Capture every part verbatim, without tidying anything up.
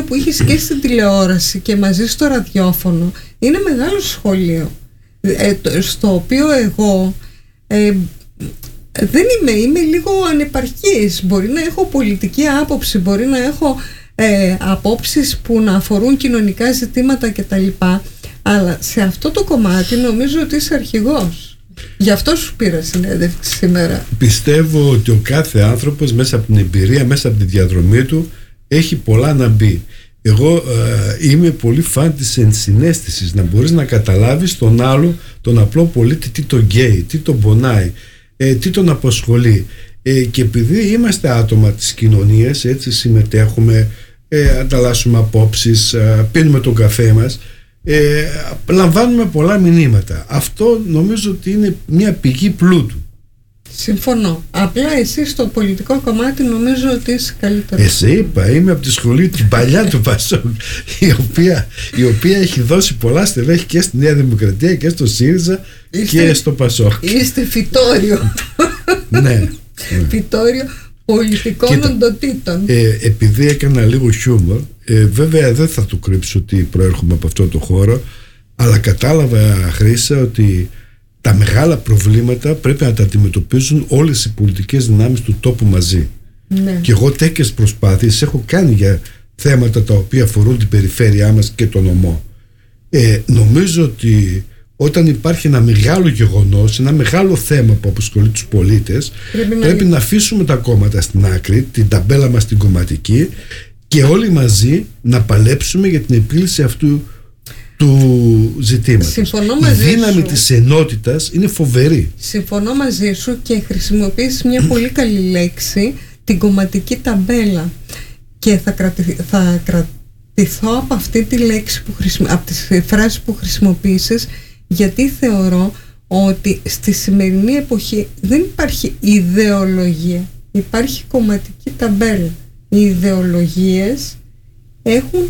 που είχες και στην τηλεόραση και μαζί στο ραδιόφωνο είναι μεγάλο σχολείο, ε, στο οποίο εγώ ε, δεν είμαι, είμαι λίγο ανεπαρκής. Μπορεί να έχω πολιτική άποψη, μπορεί να έχω ε, απόψεις που να αφορούν κοινωνικά ζητήματα κτλ, αλλά σε αυτό το κομμάτι νομίζω ότι είσαι αρχηγός. Γι' αυτό σου πήρα συνέντευξη σήμερα. Πιστεύω ότι ο κάθε άνθρωπος μέσα από την εμπειρία, μέσα από τη διαδρομή του έχει πολλά να μπει. Εγώ ε, είμαι πολύ φαν της ενσυναίσθησης, να μπορείς να καταλάβεις τον άλλο, τον απλό πολίτη, τι τον καίει, τι τον πονάει, ε, τι τον απασχολεί, ε, και επειδή είμαστε άτομα της κοινωνίας, έτσι συμμετέχουμε, ε, ανταλλάσσουμε απόψεις, ε, πίνουμε τον καφέ μας, ε, λαμβάνουμε πολλά μηνύματα. Αυτό νομίζω ότι είναι μια πηγή πλούτου. Συμφωνώ. Απλά εσύ στο πολιτικό κομμάτι νομίζω ότι είσαι καλύτερο. Εσύ είπα, είμαι από τη σχολή την παλιά του Πασόκ, η οποία, η οποία έχει δώσει πολλά στελέχη και στη Νέα Δημοκρατία και στο ΣΥΡΙΖΑ είστε, και στο Πασόκ. Είστε φυτόριο. Ναι, ναι. Φυτόριο πολιτικών Κοίτα, οντοτήτων. ε, επειδή έκανα λίγο χιούμορ, ε, βέβαια δεν θα το κρύψω ότι προέρχομαι από αυτό το χώρο, αλλά κατάλαβα, Χρύσα, ότι τα μεγάλα προβλήματα πρέπει να τα αντιμετωπίζουν όλες οι πολιτικές δυνάμεις του τόπου μαζί. Ναι. Και εγώ τέτοιες προσπάθειες έχω κάνει για θέματα τα οποία αφορούν την περιφέρειά μας και τον νομό. Ε, νομίζω ότι όταν υπάρχει ένα μεγάλο γεγονός, ένα μεγάλο θέμα που απασχολεί τους πολίτες, πρέπει, πρέπει να... να αφήσουμε τα κόμματα στην άκρη, την ταμπέλα μας την κομματική, και όλοι μαζί να παλέψουμε για την επίλυση αυτού του ζητήματος. Η δύναμη σου. της ενότητας είναι φοβερή. Συμφωνώ μαζί σου και χρησιμοποιείς μια πολύ καλή λέξη, την κομματική ταμπέλα, και θα, κρατη, θα κρατηθώ από αυτή τη λέξη που χρησιμο, από τις φράσεις που χρησιμοποίησες, γιατί θεωρώ ότι στη σημερινή εποχή δεν υπάρχει ιδεολογία, υπάρχει κομματική ταμπέλα. Οι ιδεολογίες έχουν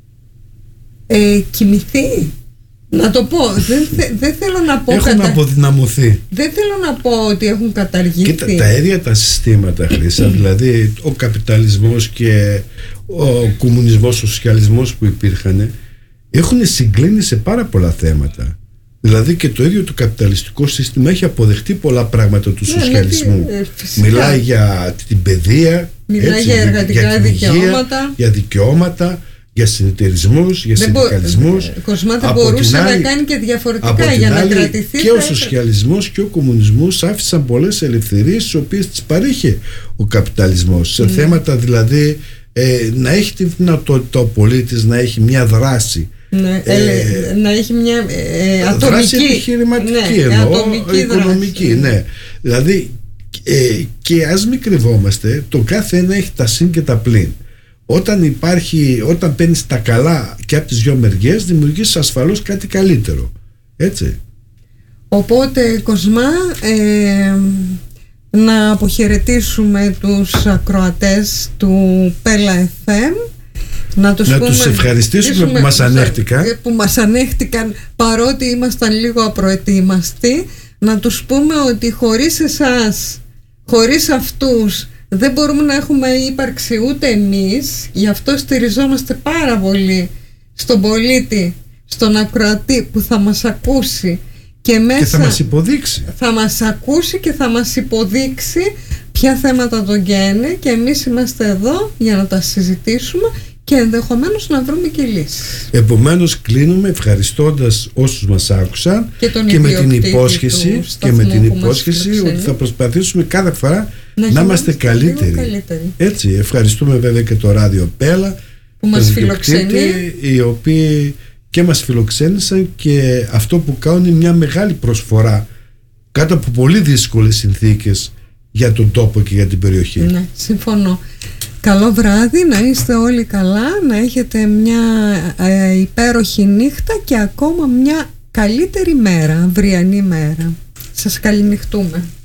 ε, κοιμηθεί, να το πω, δεν, θε, δεν θέλω να πω έχουν κατα... αποδυναμωθεί, δεν θέλω να πω ότι έχουν καταργηθεί. Κοίτα, τα ίδια τα συστήματα, Χρύσα, δηλαδή ο καπιταλισμός και ο κομμουνισμός, ο σοσιαλισμός που υπήρχαν, έχουν συγκλίνει σε πάρα πολλά θέματα. Δηλαδή και το ίδιο το καπιταλιστικό σύστημα έχει αποδεχτεί πολλά πράγματα του ναι, σοσιαλισμού. Ε, μιλάει για την παιδεία, μιλάει έτσι, για εργατικά για δικαιώματα, υγεία, για δικαιώματα, για συνεταιρισμούς, για συνδικαλισμούς. Ο Κοσμά δεν μπορούσε άλλη, να κάνει και διαφορετικά για να άλλη, κρατηθεί. Και ο σοσιαλισμός και ο κομμουνισμός άφησαν πολλές ελευθερίες, τις οποίες τις παρήχε ο καπιταλισμός. Σε ναι. θέματα δηλαδή ε, να έχει τη δυνατότητα ο πολίτης να έχει μια δράση. Ναι, ε, να έχει μια ε, ατομική δράση επιχειρηματική, ναι, εννοώ, ατομική οικονομική, δράση. Ναι. Δηλαδή ε, και ας μην κρυβόμαστε, το κάθε ένα έχει τα συν και τα πλην. Όταν υπάρχει, όταν παίρνεις τα καλά και από τις δυο μεριές, δημιουργείς ασφαλώς κάτι καλύτερο. Έτσι. Οπότε, Κοσμά, ε, να αποχαιρετήσουμε τους ακροατές του Πέλα εφ εμ, να τους, να πούμε, τους ευχαριστήσουμε που μας ανέχτηκαν που μας ανέχτηκαν παρότι ήμασταν λίγο απροετοίμαστοι, να τους πούμε ότι χωρίς εσάς, χωρίς αυτούς δεν μπορούμε να έχουμε ύπαρξη ούτε εμείς. Γι' αυτό στηριζόμαστε πάρα πολύ στον πολίτη, στον ακροατή που θα μας ακούσει και, μέσα, και θα μας υποδείξει θα μας ακούσει και θα μας υποδείξει ποια θέματα τον καίνε, και εμείς είμαστε εδώ για να τα συζητήσουμε και ενδεχομένως να βρούμε και λύσεις. Επομένως κλείνουμε ευχαριστώντας όσους μας άκουσαν και, και με την υπόσχεση, και με την υπόσχεση ότι θα προσπαθήσουμε κάθε φορά να, να είμαστε καλύτεροι. καλύτεροι. Έτσι, ευχαριστούμε βέβαια και το ράδιο Πέλα που μας φιλοξενεί, οι οποίοι και μας φιλοξένησαν, και αυτό που κάνουν είναι μια μεγάλη προσφορά κάτω από πολύ δύσκολες συνθήκες για τον τόπο και για την περιοχή. Ναι, συμφωνώ. Καλό βράδυ, να είστε όλοι καλά, να έχετε μια ε, υπέροχη νύχτα και ακόμα μια καλύτερη μέρα, αυριανή μέρα. Σας καληνυχτούμε.